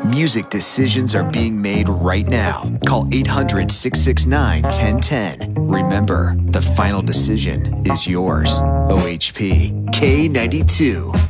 Music decisions are being made right now. Call 800-669-1010. Remember, the final decision is yours. OHP K92.